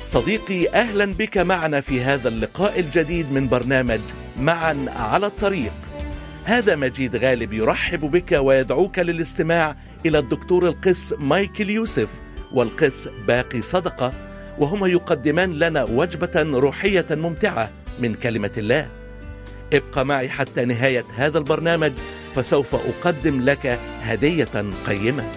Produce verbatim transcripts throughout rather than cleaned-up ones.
صديقي، أهلا بك معنا في هذا اللقاء الجديد من برنامج معا على الطريق. هذا مجيد غالب يرحب بك ويدعوك للاستماع إلى الدكتور القس مايكل يوسف والقس باقي صدقة، وهما يقدمان لنا وجبة روحية ممتعة من كلمة الله. ابقى معي حتى نهاية هذا البرنامج، فسوف أقدم لك هدية قيمة.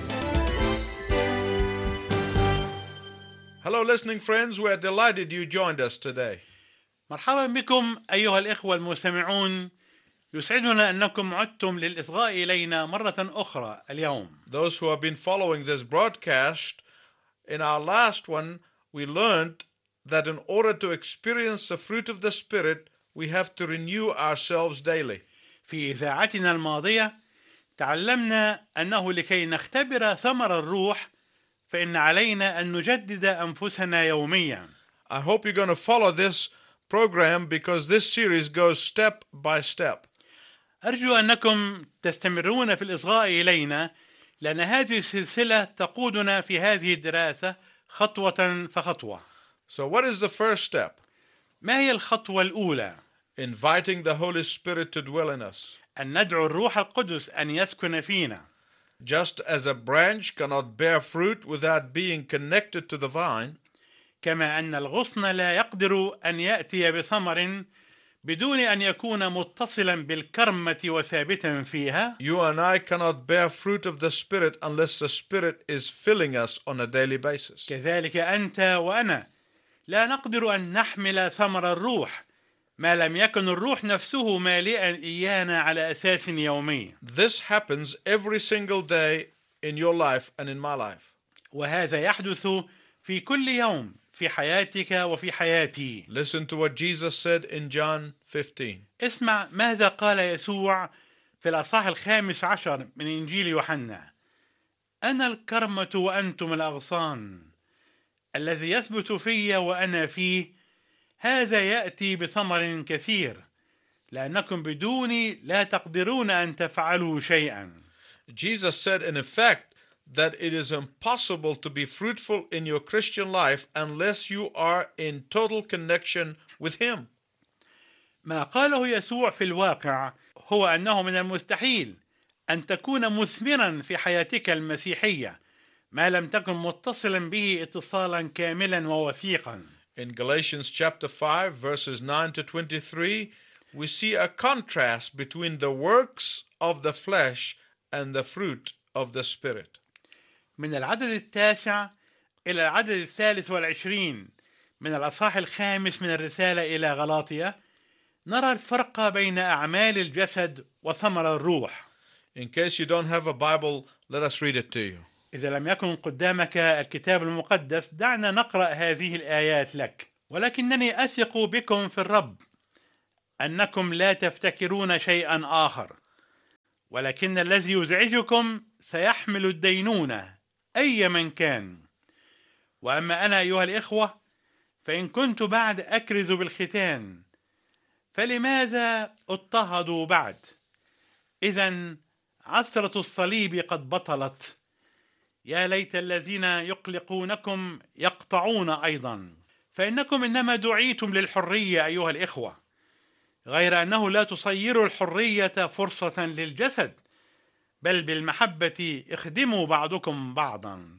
Hello listening friends, we are delighted you joined us today. مرحبا بكم أيها الإخوة المستمعون، يسعدنا أنكم عدتم للإصغاء إلينا مرة أخرى اليوم. Those who have been following this broadcast, in our last one we learned that in order to experience the fruit of the Spirit, we have to renew ourselves daily. في إذاعتنا الماضية تعلمنا أنه لكي نختبر ثمر الروح فإن علينا أن نجدد أنفسنا يوميا. I hope you're going to follow this program because this series goes step by step. أرجو أنكم تستمرون في الإصغاء إلينا، لأن هذه السلسلة تقودنا في هذه الدراسة خطوة فخطوة. So what is the first step? ما هي الخطوة الأولى؟ Inviting the Holy Spirit to dwell in us. أن ندعو الروح القدس أن يسكن فينا. Just as a branch cannot bear fruit without being connected to the vine, كما أن الغصن لا يقدر أن يأتي بثمر بدون أن يكون متصلا بالكرمة وثابتا فيها، you and I cannot bear fruit of the Spirit unless the Spirit is filling us on a daily basis. كذلك أنت وأنا لا نقدر أن نحمل ثمر الروح ما لم يكن الروح نفسه مالئا إيانا على أساس يومي. This happens every single day in your life and in my life. وهذا يحدث في كل يوم في حياتك وفي حياتي. Listen to what Jesus said in John fifteen. اسمع ماذا قال يسوع في الأصحاح الخامس عشر من إنجيل يوحنا: أنا الكرمة وأنتم الأغصان، الذي يثبت في وأنا فيه هذا يأتي بثمر كثير، لأنكم بدوني لا تقدرون أن تفعلوا شيئا. Jesus said in effect that it is impossible to be fruitful in your Christian life unless you are in total connection with Him. ما قاله يسوع في الواقع هو أنه من المستحيل أن تكون مثمرا في حياتك المسيحية ما لم تكن متصلا به اتصالا كاملا ووثيقا. In Galatians chapter five verses nine to twenty-three, we see a contrast between the works of the flesh and the fruit of the Spirit. من العدد التاسع إلى العدد الثالث والعشرين من الأصحاح الخامس من الرسالة إلى غلاطية نرى الفرق بين أعمال الجسد وثمر الروح. In case you don't have a Bible, let us read it to you. إذا لم يكن قدامك الكتاب المقدس دعنا نقرأ هذه الآيات لك. ولكنني أثق بكم في الرب أنكم لا تفتكرون شيئا آخر، ولكن الذي يزعجكم سيحمل الدينونة أي من كان. وأما أنا أيها الإخوة فإن كنت بعد أكرز بالختان فلماذا اضطهد بعد؟ إذن عثرة الصليب قد بطلت. يا ليت الذين يقلقونكم يقطعون أيضا، فإنكم إنما دعيتم للحرية أيها الإخوة، غير أنه لا تصيروا الحرية فرصة للجسد، بل بالمحبة اخدموا بعضكم بعضا.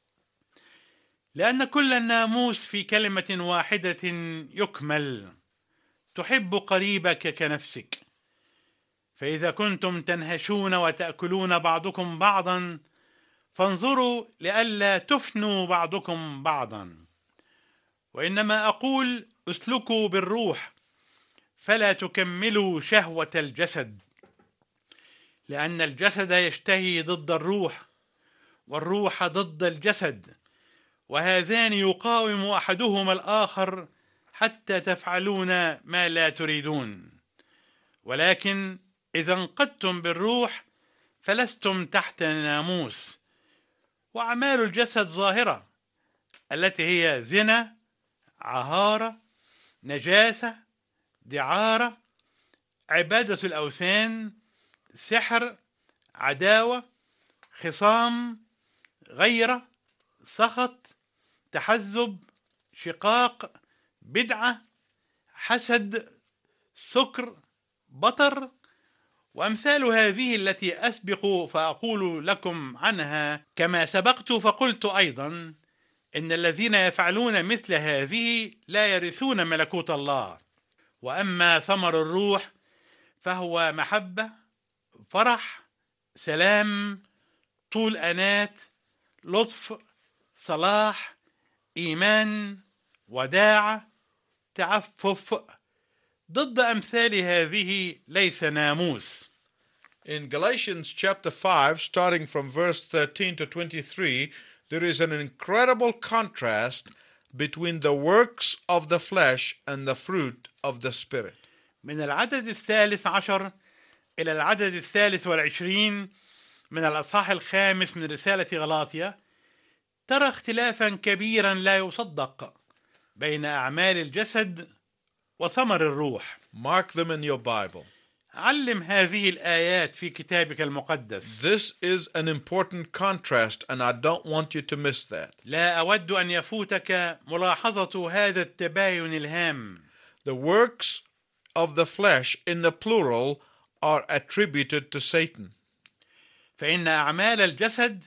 لأن كل الناموس في كلمة واحدة يكمل: تحب قريبك كنفسك. فإذا كنتم تنهشون وتأكلون بعضكم بعضا فانظروا لئلا تفنوا بعضكم بعضا. وإنما أقول اسلكوا بالروح فلا تكملوا شهوة الجسد، لأن الجسد يشتهي ضد الروح والروح ضد الجسد، وهذان يقاوم أحدهما الآخر حتى تفعلون ما لا تريدون. ولكن إذا انقدتم بالروح فلستم تحت ناموس. وأعمال الجسد ظاهرة، التي هي زنا، عهارة، نجاسة، دعارة، عبادة الأوثان، سحر، عداوة، خصام، غيرة، سخط، تحزب، شقاق، بدعة، حسد، سكر، بطر، وأمثال هذه التي أسبق فأقول لكم عنها. كما سبقت فقلت أيضا إن الذين يفعلون مثل هذه لا يرثون ملكوت الله. وأما ثمر الروح فهو محبة، فرح، سلام، طول أنات، لطف، صلاح، إيمان، وداعة، تعفف. ضد أمثال هذه ليس ناموس. In Galatians chapter five, starting from verse thirteen to twenty-three, there is an incredible contrast between the works of the flesh and the fruit of the Spirit. من العدد الثالث عشر إلى العدد الثالث والعشرين من الأصحاح الخامس من رسالة غلاطيا ترى اختلافا كبيرا لا يصدق بين أعمال الجسد وثمر الروح. Mark them in your Bible. علم هذه الآيات في كتابك المقدس. This is an important contrast, and I don't want you to miss that. لا أود أن يفوتك ملاحظة هذا التباين الهام. The works of the flesh in the plural are attributed to Satan. فإن أعمال الجسد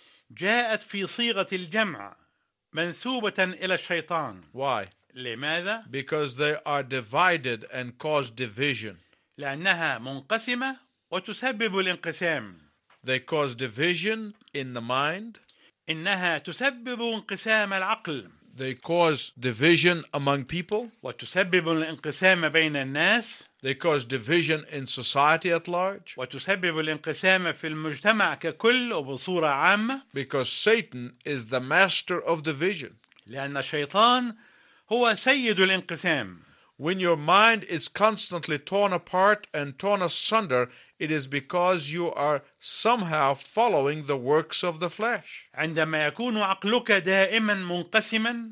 جاءت في صيغة الجمع منسوبة إلى الشيطان. Why? لماذا؟ Because they are divided and cause division. لأنها منقسمة وتسبب الانقسام. They cause division in the mind. إنها تسبب انقسام العقل. They cause division among people. وتسبب الانقسام بين الناس. They cause division in society at large. وتسبب الانقسام في المجتمع ككل وبصورة عامة. Because Satan is the master of division. لأن الشيطان هو سيد الانقسام. When your mind is constantly torn apart and torn asunder, it is because you are somehow following the works of the flesh. عندما يكون عقلك دائما منقسما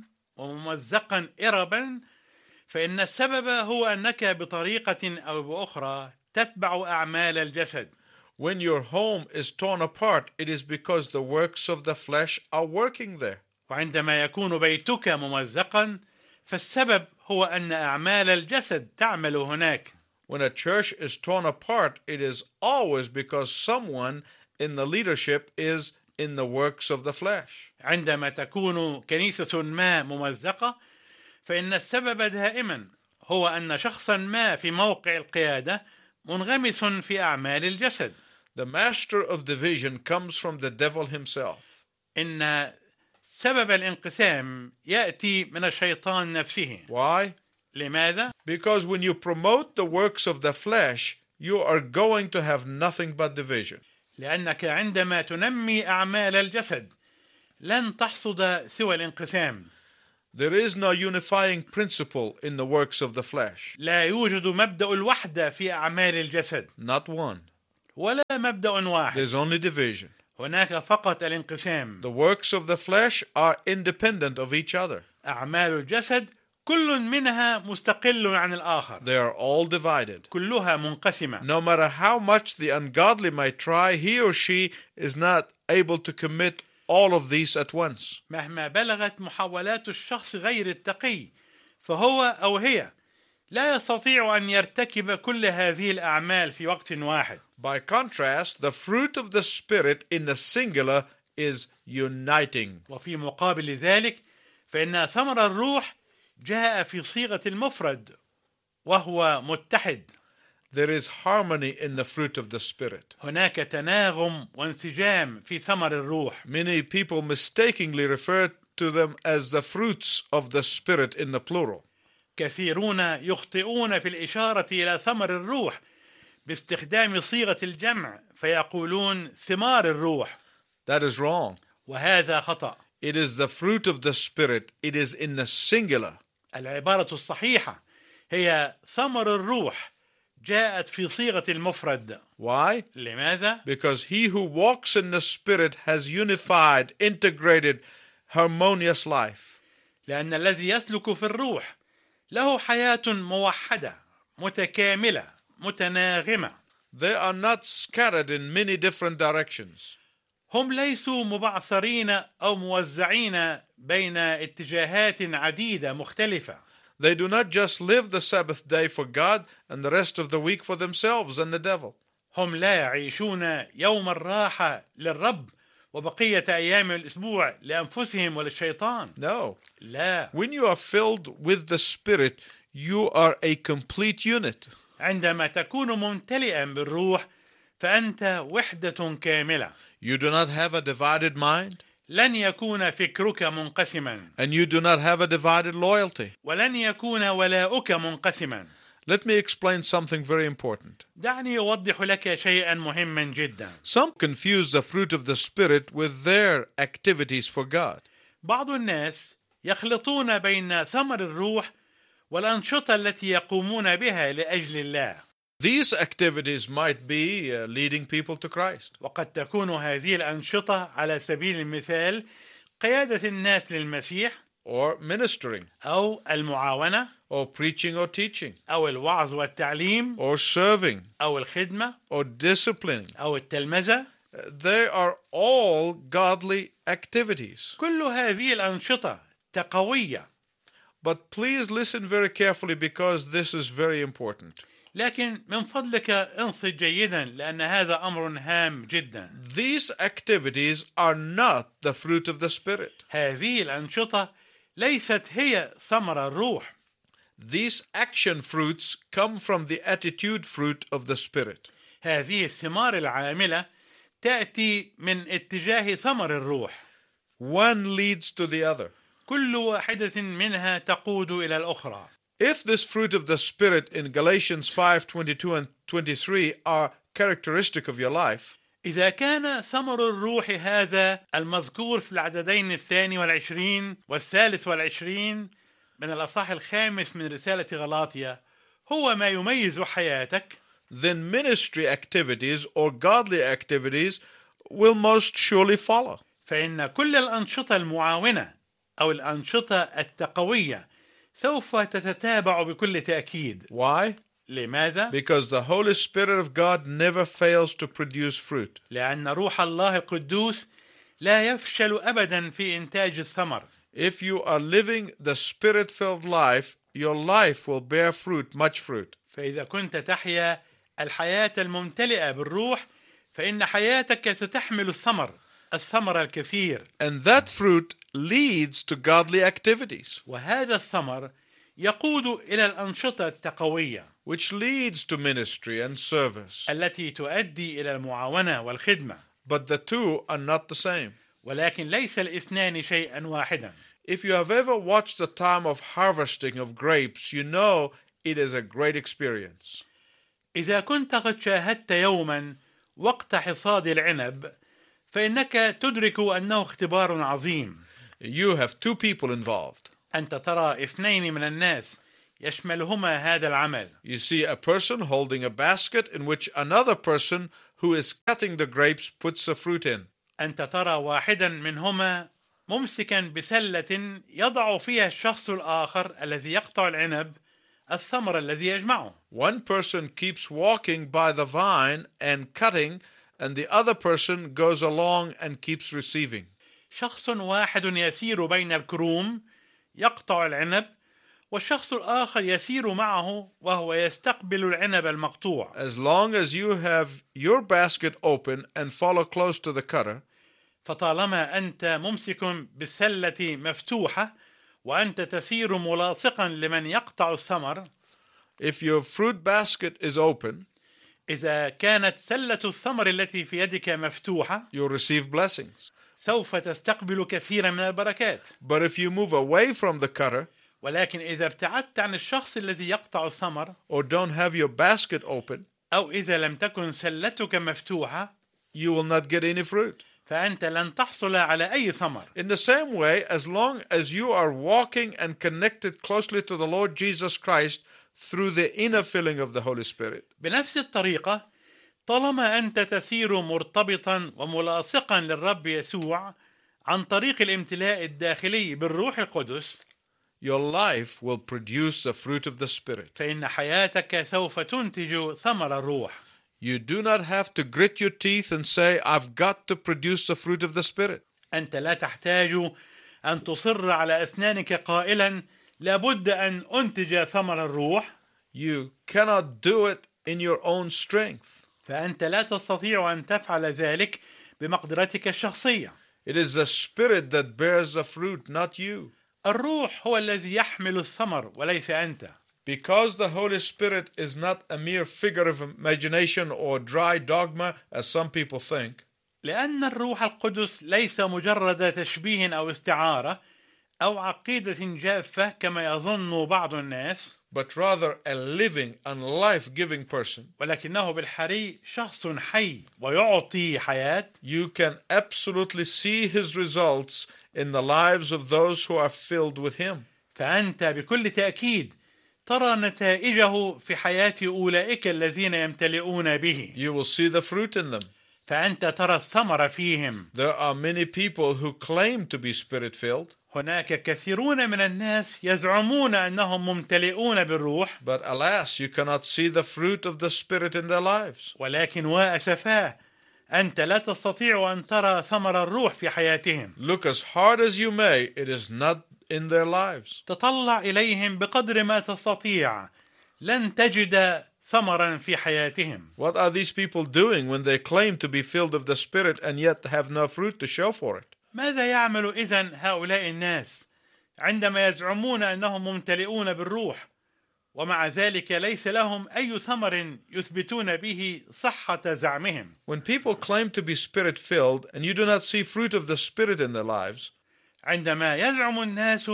وممزقا إربا، فإن السبب هو أنك بطريقة أو بأخرى تتبع أعمال الجسد. When your home is torn apart, it is because the works of the flesh are working there. وعندما يكون بيتك ممزقا، فالسبب هو أن أعمال الجسد تعمل هناك. When a church is torn apart, it is always because someone in the leadership is in the works of the flesh. عندما تكون كنيسة ما ممزقة، فإن السبب دائما هو أن شخصا ما في موقع القيادة منغمس في أعمال الجسد. The master of division comes from the devil himself. إن سبب الانقسام يأتي من الشيطان نفسه. Why? لماذا؟ Because when you promote the works of the flesh, you are going to have nothing but division. لأنك عندما تنمي أعمال الجسد لن تحصد سوى الانقسام. There is no unifying principle in the works of the flesh. لا يوجد مبدأ الوحدة في أعمال الجسد. Not one. ولا مبدأ واحد. There's only division. هناك فقط الانقسام. The works of the flesh are independent of each other. أعمال الجسد كل منها مستقل عن الآخر. They are all divided. كلها منقسمة. No matter how much the ungodly may try, he or she is not able to commit all of these at once. مهما بلغت محاولات الشخص غير التقي، فهو أو هي لا يستطيع أن يرتكب كل هذه الأعمال في وقت واحد. By contrast, the fruit of the Spirit in the singular is uniting. وفي مقابل ذلك فإن ثمر الروح جاء في صيغة المفرد وهو متحد. There is harmony in the fruit of the Spirit. هناك تناغم وانسجام في ثمر الروح. Many people mistakenly refer to them as the fruits of the Spirit in the plural. كثيرون يخطئون في الإشارة إلى ثمر الروح باستخدام صيغة الجمع فيقولون ثمار الروح. That is wrong. وهذا خطأ. It is the fruit of the Spirit. It is in the singular. العبارة الصحيحة هي ثمر الروح جاءت في صيغة المفرد. Why? لماذا؟ Because he who walks in the Spirit has unified, integrated, harmonious life. لأن الذي يسلك في الروح له حياة موحدة متكاملة متناغمة. They are not scattered in many different directions. هم ليسوا مبعثرين أو موزعين بين اتجاهات عديدة مختلفة. They do not just live the Sabbath day for God and the rest of the week for themselves and the devil. هم لا يعيشون يوم الراحة للرب وبقية أيام الأسبوع لأنفسهم وللشيطان. No. لا. When you are filled with the Spirit, you are a complete unit. عندما تكون ممتلئا بالروح فأنت وحدة كاملة. You do not have a divided mind, لن يكون فكرك منقسما. and you do not have a divided loyalty. ولن يكون ولاؤك منقسما. Let me explain something very important. دعني أوضح لك شيئا مهما جدا. Some confuse the fruit of the Spirit with their activities for God. بعض الناس يخلطون بين ثمر الروح والأنشطة التي يقومون بها لأجل الله. These activities might be uh, leading people to Christ, وقد تكون هذه الأنشطة على سبيل المثال قيادة الناس للمسيح or ministering, أو المعاونة or preaching or teaching, أو الوعظ والتعليم or serving, أو الخدمة or disciplining. أو التلمذة. They are all godly activities. كل هذه الأنشطة تقوية. But please listen very carefully because this is very important. لكن من فضلك انصت جيدا لأن هذا أمر هام جدا. These activities are not the fruit of the Spirit. هذه الأنشطة ليست هي ثمر الروح. These action fruits come from the attitude fruit of the Spirit. هذه الثمار العاملة تأتي من اتجاه ثمر الروح. One leads to the other. كل واحدة منها تقود إلى الأخرى. If this fruit of the Spirit in Galatians five twenty-two and twenty-three are characteristic of your life, إذا كان ثمر الروح هذا المذكور في العددين الثاني والعشرين والثالث والعشرين من الأصحاح الخامس من رسالة غلاطيا هو ما يميز حياتك, then ministry activities or godly activities will most surely follow. فإن كل الأنشطة المعاونة أو الأنشطة التقوية سوف تتتابع بكل تأكيد. Why? لماذا؟ Because the Holy Spirit of God never fails to produce fruit. لأن روح الله القدوس لا يفشل أبدا في إنتاج الثمر. If you are living the Spirit-filled life, your life will bear fruit, much fruit. فإذا كنت تحيا الحياة الممتلئة بالروح فإن حياتك ستحمل الثمر الثمر الكثير. And that fruit leads to godly activities, وهذا الثمر يقود إلى الأنشطة التقوية, which leads to ministry and service. التي تؤدي إلى المعاونة والخدمة. But the two are not the same. ولكن ليس الاثنان شيئا واحدا. If you have ever watched the time of harvesting of grapes, you know it is a great experience. إذا كنت قد شاهدت يوما وقت حصاد العنب فإنك تدرك أنه اختبار عظيم. You have two people involved. أنت ترى اثنين من الناس يشملهما هذا العمل. You see a person holding a basket in which another person who is cutting the grapes puts the fruit in. أنت ترى واحدا منهما ممسكا بسلة يضع فيها الشخص الآخر الذي يقطع العنب الثمر الذي يجمعه. One person keeps walking by the vine and cutting, and the other person goes along and keeps receiving. شخص واحد يسير بين الكروم يقطع العنب والشخص الآخر يسير معه وهو يستقبل العنب المقطوع. As long as you have your basket open and follow close to the cutter, فطالما أنت ممسك بالسلة مفتوحة وأنت تسير ملاصقا لمن يقطع الثمر, if your fruit basket is open, إذا كانت سلة الثمر التي في يدك مفتوحة you'll receive blessings. سوف تستقبل كثيرا من البركات. But if you move away from the cutter, ولكن إذا ابتعدت عن الشخص الذي يقطع الثمر or don't have your basket open, أو إذا لم تكن سلتك مفتوحة, you will not get any fruit. فأنت لن تحصل على أي ثمر. In the same way, as long as you are walking and connected closely to the Lord Jesus Christ through the inner filling of the Holy Spirit, بنفس الطريقة طالما أنت تسير مرتبطا وملاصقا للرب يسوع عن طريق الامتلاء الداخلي بالروح القدس, your life will produce the fruit of the Spirit. فإن حياتك سوف تنتج ثمر الروح. You do not have to grit your teeth and say, I've got to produce the fruit of the Spirit. أنت لا تحتاج أن تصر على أسنانك قائلا لابد أن أنتج ثمر الروح. You cannot do it in your own strength. فأنت لا تستطيع أن تفعل ذلك بمقدرتك الشخصية. It is the Spirit that bears the fruit, not you. الروح هو الذي يحمل الثمر وليس أنت. Because the Holy Spirit is not a mere figure of imagination or dry dogma, as some people think. لأن الروح القدس ليس مجرد تشبيه أو استعارة أو عقيدة جافة كما يظن بعض الناس. But rather a living and life-giving person. ولكنه بالحري شخص حي ويعطي حياة. You can absolutely see his results in the lives of those who are filled with him. فأنت بكل تأكيد ترى نتائجه في حياة أولئك الذين يمتلئون به. You will see the fruit in them. فأنت ترى الثمر فيهم. There are many people who claim to be spirit-filled. هناك كثيرون من الناس يزعمون أنهم ممتلئون بالروح. But alas, you cannot see the fruit of the Spirit in their lives. ولكن وأسفاه أنت لا تستطيع أن ترى ثمر الروح في حياتهم. Look as hard as you may, it is not in their lives. تطلع إليهم بقدر ما تستطيع لن تجد ثمرا في حياتهم. What are these people doing when they claim to be filled of the Spirit and yet have no fruit to show for it? ماذا يعمل إذن هؤلاء الناس عندما يزعمون أنهم ممتلئون بالروح ومع ذلك ليس لهم أي ثمر يثبتون به صحة زعمهم؟ When people claim to be Spirit-filled and you do not see fruit of the Spirit in their lives, عندما يزعم الناس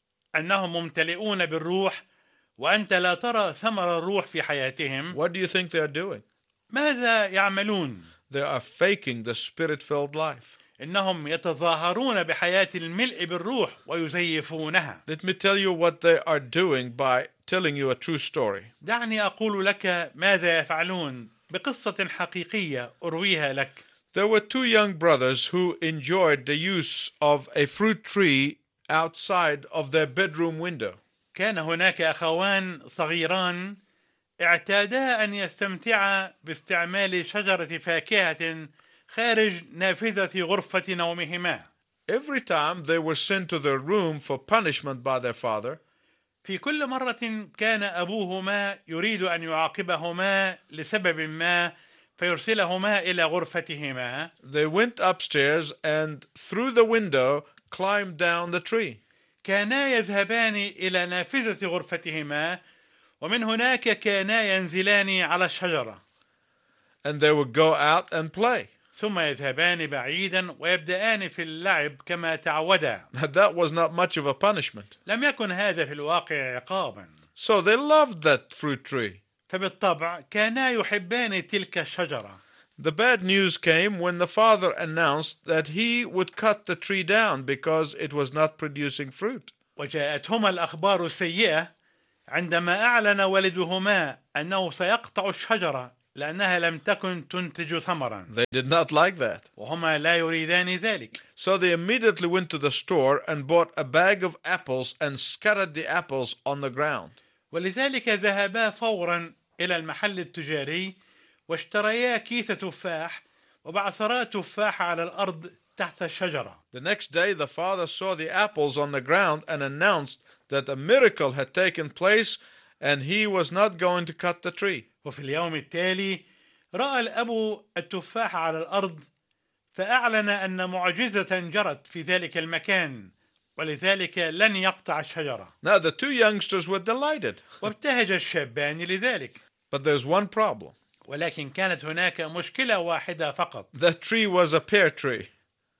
أنهم ممتلئون بالروح وأنت لا ترى ثمر الروح في حياتهم، what do you think they are doing? ماذا يعملون؟ They are faking the Spirit-filled life. إنهم يتظاهرون بحياة الملء بالروح ويزيفونها. Let me tell you what they are doing by telling you a true story. دعني أقول لك ماذا يفعلون بقصة حقيقية أرويها لك. There were two young brothers who enjoyed the use of a fruit tree outside of their bedroom window. كان هناك أخوان صغيران اعتادا أن يستمتعا باستعمال شجرة فاكهة خارج نافذة غرفة نومهما. Every time they were sent to their room for punishment by their father, في كل مرة كان أبوهما يريد أن يعاقبهما لسبب ما فيرسلهما إلى غرفتهما. they went upstairs and through the window climbed down the tree. كانا يذهبان إلى نافذة غرفتهما ومن هناك كانا ينزلان على الشجرة. And they would go out and play. ثم يذهبان بعيدا ويبدأان في اللعب كما تعودا. That was not much of a punishment. لم يكن هذا في الواقع عقابا. So they loved that fruit tree. فبالطبع كانا يحبان تلك الشجرة. The bad news came when the father announced that he would cut the tree down because it was not producing fruit. وجاءتهما الأخبار السيئة عندما أعلن والدهما أنه سيقطع الشجرة لأنها لم تكن تنتج ثمرا. They did not like that. وهما لا يريدان ذلك. So they immediately went to the store and bought a bag of apples and scattered the apples on the ground. ولذلك ذهبا فورا إلى المحل التجاري واشتريا كيس تفاح وبعثرا تفاح على الأرض تحت الشجرة. The next day the father saw the apples on the ground and announced that a miracle had taken place and he was not going to cut the tree. وفي اليوم التالي رأى الأب التفاح على الأرض فأعلن أن معجزة جرت في ذلك المكان ولذلك لن يقطع الشجرة. Now the two youngsters were delighted. وابتهج الشابان لذلك. But there's one problem. ولكن كانت هناك مشكلة واحدة فقط. The tree was a pear tree.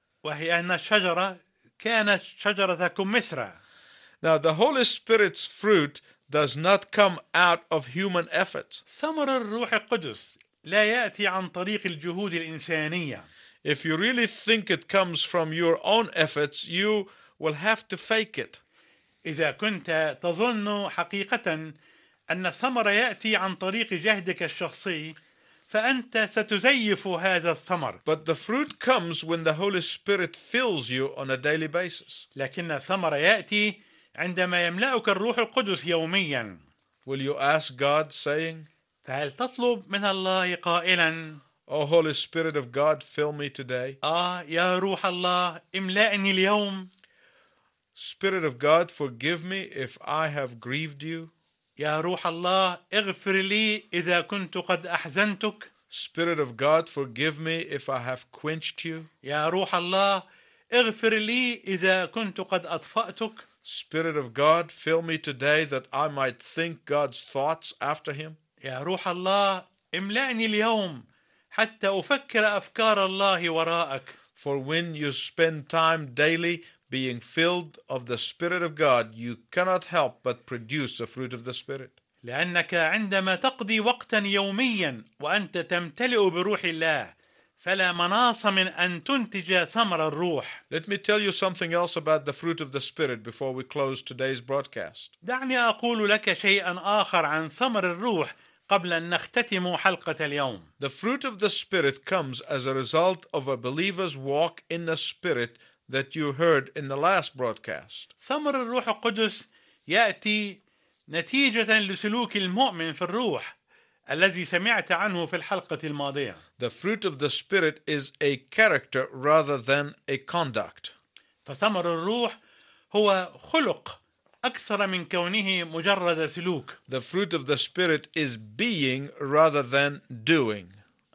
وهي أن الشجرة كانت شجرة كمثرى. Now the Holy Spirit's fruit does not come out of human efforts. ثمر الروح القدس لا يأتي عن طريق الجهود الإنسانية. If you really think it comes from your own efforts, you will have to fake it. إذا كنت تظن حقيقة أن الثمر يأتي عن طريق جهدك الشخصي فأنت ستزيف هذا الثمر. But the fruit comes when the Holy Spirit fills you on a daily basis. لكن الثمر يأتي عندما يملأك الروح القدس يوميا. Will you ask God, saying, فهل تطلب من الله قائلا: Oh, Holy Spirit of God, fill me today. آه يا روح الله املأني اليوم. Spirit of God, forgive me if I have grieved you. يا روح الله اغفر لي إذا كنت قد أحزنتك. Spirit of God, forgive me if I have quenched you. يا روح الله اغفر لي إذا كنت قد أطفأتك. Spirit of God, fill me today that I might think God's thoughts after him. يا روح الله املأني اليوم حتى أفكر أفكار الله وراءك. For when you spend time daily being filled of the Spirit of God, you cannot help but produce the fruit of the Spirit. لأنك عندما تقضي وقتا يوميا وأنت تمتلئ بروح الله فلا مناص من أن تنتج ثمر الروح. Let me tell you something else about the fruit of the Spirit before we close today's broadcast. دعني أقول لك شيئا آخر عن ثمر الروح قبل أن نختتم حلقة اليوم. The fruit of the Spirit comes as a result of a believer's walk in the Spirit that you heard in the last broadcast. ثمر الروح القدس يأتي نتيجة لسلوك المؤمن في الروح الذي سمعت عنه في الحلقة الماضية. The fruit of the Spirit is a character rather than a conduct. فثمر الروح هو خلق أكثر من كونه مجرد سلوك. The fruit of the Spirit is being rather than doing.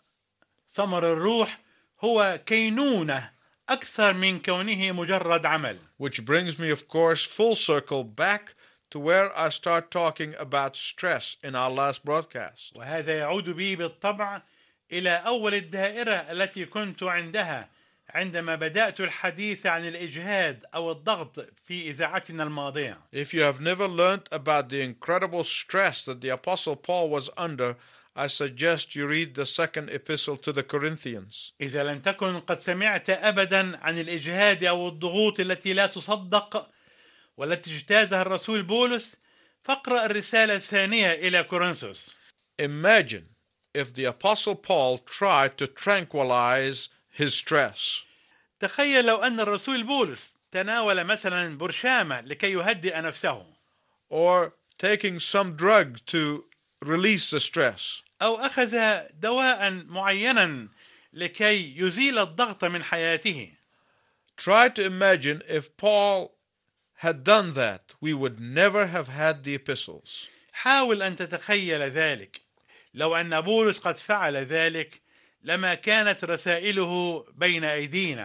ثمر الروح هو كينونة أكثر من كونه مجرد عمل. Which brings me, of course, full circle back to where I start talking about stress in our last broadcast. وهذا يعود بي بالطبع إلى أول الدائرة التي كنت عندها عندما بدأت الحديث عن الإجهاد أو الضغط في إذاعتنا الماضية. If you have never learned about the incredible stress that the Apostle Paul was under, I suggest you read the second epistle to the Corinthians. إذا لم تكن قد سمعت أبدا عن الإجهاد أو الضغوط التي لا تصدق والتي اجتازها الرسول بولس فاقرأ الرسالة الثانية إلى كورنثوس. Imagine if the Apostle Paul tried to tranquilize his stress. تخيل لو أن الرسول بولس تناول مثلا برشامة لكي يهدئ نفسه. Or taking some drug to release the stress. أو أخذ دواء معينا لكي يزيل الضغط من حياته. Try to imagine if Paul had done that, we would never have had the epistles. حاول أن تتخيل ذلك. لو أن بولس قد فعل ذلك لما كانت رسائله بين أيدينا.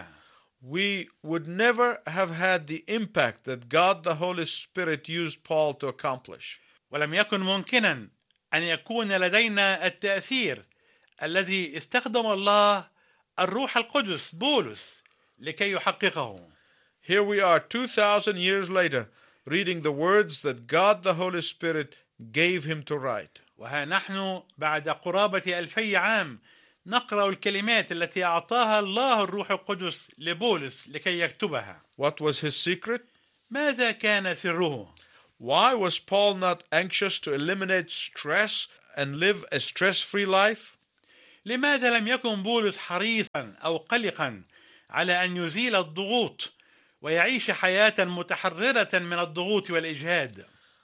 We would never have had the impact that God the Holy Spirit used Paul to accomplish. ولم يكن ممكنا أن يكون لدينا التأثير الذي استخدم الله الروح القدس بولس لكي يحققه. Here we are two thousand years later reading the words that God the Holy Spirit gave him to write. وها نحن بعد قرابة ألفي عام نقرأ الكلمات التي أعطاها الله الروح القدس لبولس لكي يكتبها. What was his secret? ماذا كان سره؟ Why was Paul not anxious to eliminate stress and live a stress-free life? لماذا لم يكن بولس حريصا أو قلقا على أن يزيل الضغوط ويعيش حياة متحررة من الضغوط والإجهاد؟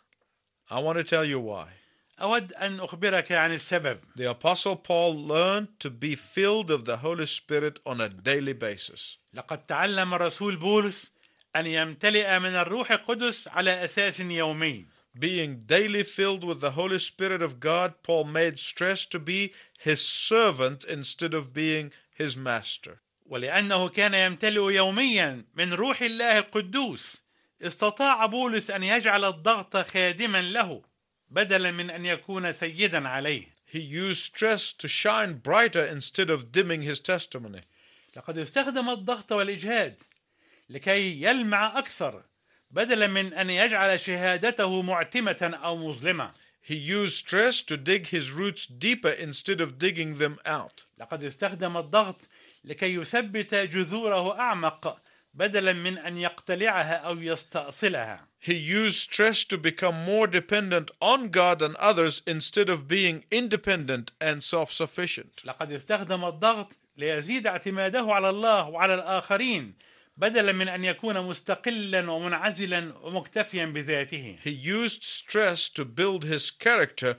I want to tell you why. أود أن أخبرك عن السبب. The Apostle Paul learned to be filled of the Holy Spirit on a daily basis. لقد تعلم الرسول بولس أن يمتلئ من الروح القدس على أساس يومي. Being daily filled with the Holy Spirit of God, Paul made stress to be his servant instead of being his master. ولأنه كان يمتلئ يوميا من روح الله القدوس استطاع بولس أن يجعل الضغط خادما له بدلا من أن يكون سيدا عليه. He used stress to shine brighter instead of dimming his testimony. لقد استخدم الضغط والإجهاد لكي يلمع أكثر بدلا من أن يجعل شهادته معتمة أو مظلمة. He used stress to dig his roots deeper instead of digging them out. لقد استخدم الضغط لكي يثبت جذوره أعمق بدلا من أن يقتلعها أو يستأصلها. He used stress to become more dependent on God and others instead of being independent and self-sufficient. لقد استخدم الضغط ليزيد اعتماده على الله وعلى الآخرين بدلا من أن يكون مستقلا ومنعزلا ومكتفيا بذاته. He used stress to build his character,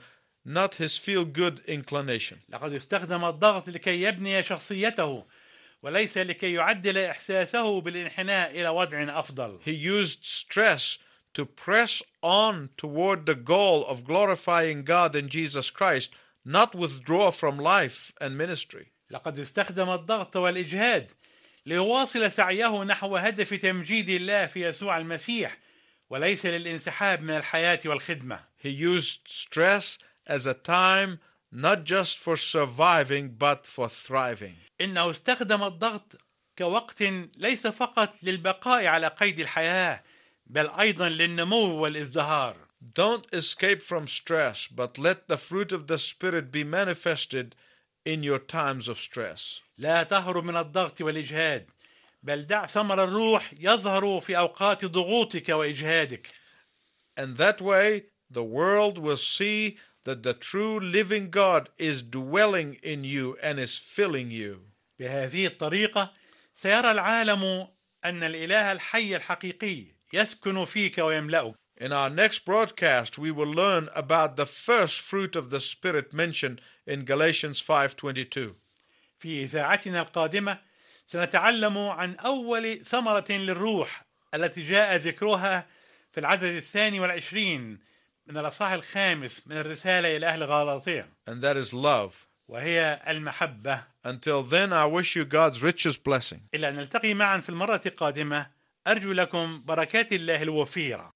not his feel-good inclination. لقد استخدم الضغط لكي يبني شخصيته وليس لكي يعدل إحساسه بالانحناء إلى وضع أفضل. He used stress to press on toward the goal of glorifying God in Jesus Christ, not withdraw from life and ministry. لقد استخدم الضغط والإجهاد ليواصل سعيه نحو هدف تمجيد الله في يسوع المسيح وليس للانسحاب من الحياة والخدمة. He used stress as a time not just for surviving but for thriving. إنه استخدم الضغط كوقت ليس فقط للبقاء على قيد الحياة بل أيضا للنمو والازدهار. Don't escape from stress, but let the fruit of the Spirit be manifested in your times of stress. لا تهرب من الضغط والإجهاد بل دع ثمر الروح يظهر في أوقات ضغوطك وإجهادك. And that way the world will see that the true living God is dwelling in you and is filling you. بهذه الطريقة سيرى العالم أن الإله الحي الحقيقي يسكن فيك ويملأك. In our next broadcast, we will learn about the first fruit of the Spirit mentioned in Galatians five twenty-two. في إذاعتنا القادمة سنتعلم عن أول ثمرة للروح التي جاء ذكرها في العدد الثاني والعشرين من الأصحاح الخامس من الرسالة إلى أهل غلاطية. And that is love. وهي المحبة. Until then, I wish you God's richest blessing. إلى أن نلتقي معا في المرة القادمة أرجو لكم بركات الله الوفيرة.